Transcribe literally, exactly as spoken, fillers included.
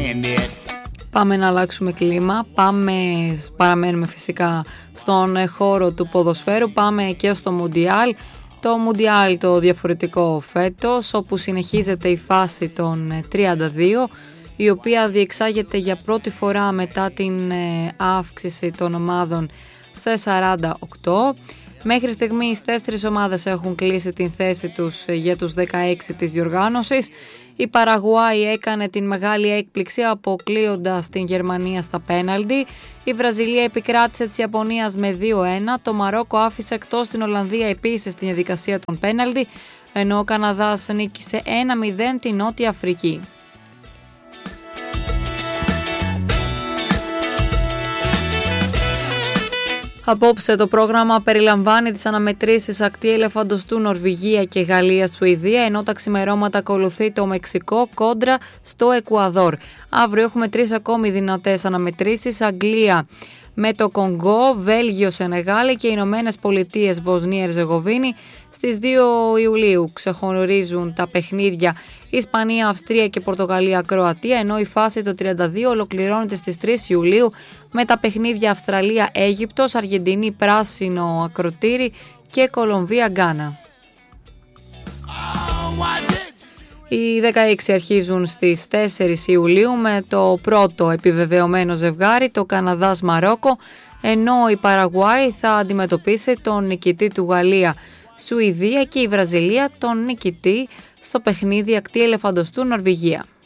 Πάμε να αλλάξουμε κλίμα, πάμε, παραμένουμε φυσικά στον χώρο του ποδοσφαίρου, πάμε και στο Μουντιάλ. Το Μουντιάλ το διαφορετικό φέτος, όπου συνεχίζεται η φάση των τριάντα δύο, η οποία διεξάγεται για πρώτη φορά μετά την αύξηση των ομάδων σε σαράντα οκτώ. Μέχρι στιγμής τέσσερις ομάδες έχουν κλείσει την θέση τους για τους δεκαέξι της διοργάνωσης. Η Παραγουάη έκανε την μεγάλη έκπληξη αποκλείοντας την Γερμανία στα πέναλτι. Η Βραζιλία επικράτησε της Ιαπωνίας με δύο ένα. Το Μαρόκο άφησε εκτός την Ολλανδία επίσης στην διαδικασία των πέναλτι, ενώ ο Καναδάς νίκησε ένα μηδέν την Νότια Αφρική. Απόψε το πρόγραμμα περιλαμβάνει τις αναμετρήσεις ακτή ελεφαντοστού Νορβηγία και Γαλλία-Σουηδία, ενώ τα ξημερώματα ακολουθεί το Μεξικό κόντρα στο Εκουαδόρ. Αύριο έχουμε τρεις ακόμη δυνατές αναμετρήσεις: Αγγλία με το Κονγκό, Βέλγιο, Σενεγάλη και Ηνωμένες Πολιτείες, Βοσνία, Ερζεγοβίνη. Στις δύο Ιουλίου ξεχωρίζουν τα παιχνίδια Ισπανία, Αυστρία και Πορτογαλία, Κροατία, ενώ η φάση το τριάντα δύο ολοκληρώνεται στις τρεις Ιουλίου με τα παιχνίδια Αυστραλία, Αίγυπτος, Αργεντινή, Πράσινο, Ακροτήρι και Κολομβία, Γκάνα. Οι δεκαέξι αρχίζουν στις τέσσερις Ιουλίου με το πρώτο επιβεβαιωμένο ζευγάρι, το Καναδάς Μαρόκο, ενώ η Παραγουάη θα αντιμετωπίσει τον νικητή του Γαλλία Σουηδία και η Βραζιλία τον νικητή στο παιχνίδι ακτή ελεφαντοστού Νορβηγία.